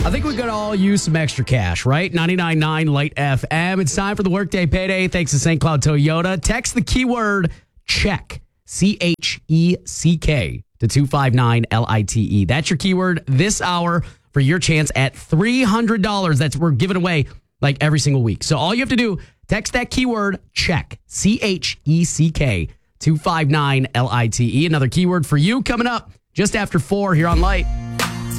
I think we could all use some extra cash, right? 99.9 Light FM. It's time for the Workday Payday. Thanks to St. Cloud Toyota. Text the keyword check, CHECK, to 259LITE. That's your keyword this hour for your chance at $300 that we're giving away like every single week. So all you have to do, text that keyword check, CHECK, 259LITE. Another keyword for you coming up just after 4 here on Light.